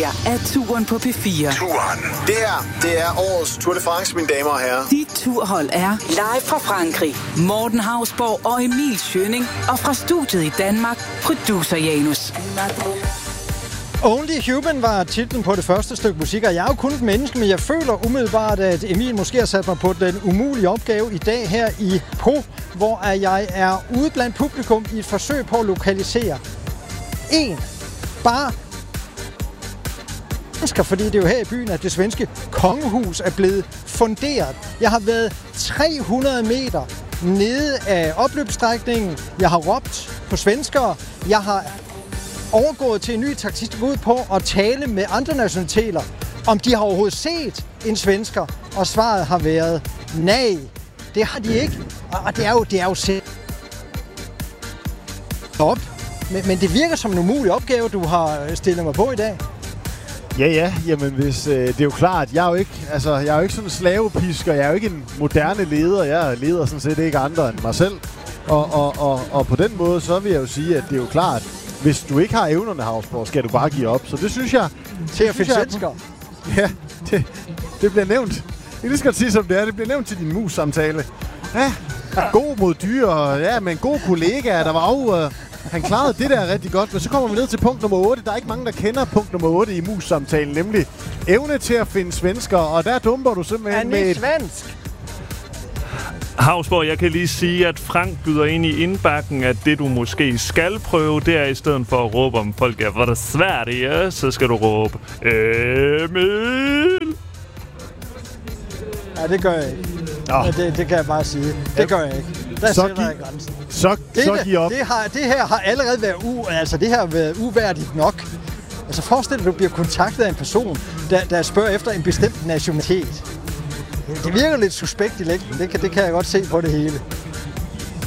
her er Turen på P4. Turen. Det her, det er årets Tour de France, mine damer og herrer. Dit turhold er live fra Frankrig. Morten Hausborg og Emil Schønning. Og fra studiet i Danmark, producer Janus. Only Human var titlen på det første stykke musik, og jeg er jo kun et menneske, men jeg føler umiddelbart, at Emil måske har sat mig på den umulige opgave i dag her i Po, hvor jeg er ude blandt publikum i et forsøg på at lokalisere bare mennesker, fordi det er jo her i byen, at det svenske kongehus er blevet funderet. Jeg har været 300 meter nede af opløbsstrækningen. Jeg har råbt på svenskere. Jeg har overgået til en ny taktik, der går ud på at tale med andre nationaliteter, om de har overhovedet set en svensker, og svaret har været nej. Det har de ikke, og det er jo set op. Men det virker som en umulig opgave, du har stillet mig på i dag. Ja, jamen hvis det er jo klart, jeg er jo ikke sådan en slavepisker, jeg er jo ikke en moderne leder, jeg leder sådan set ikke andre end mig selv. Og på den måde, så vil jeg jo sige, at det er jo klart, hvis du ikke har evnerne, Hausborg, skal du bare give op. Så det synes jeg... Til at finde svensker. Ja, det bliver nævnt. Det skal jeg sige, som det er. Det bliver nævnt til din mus-samtale. Ja, god mod dyr, ja, men god kollega, der var jo... Han klarede det der rigtig godt, men så kommer vi ned til punkt nummer 8. Der er ikke mange, der kender punkt nummer 8 i mus-samtalen, nemlig evne til at finde svensker, og der dumper du simpelthen med et... svensk? Hausborg, jeg kan lige sige, at Frank byder ind i indbakken, at det du måske skal prøve, det er i stedet for at råbe om folk er for det svært, ja, så skal du råbe Emil. Ja, det gør jeg ikke. Ja, det kan jeg bare sige. Det gør jeg ikke. Der sætter jeg grænsen. Så giv op. Det her har allerede været det her har været uværdigt nok. Altså forestil dig, at du bliver kontaktet af en person, der spørger efter en bestemt nationalitet. Det virker lidt suspekt i længden. Det kan jeg godt se på det hele.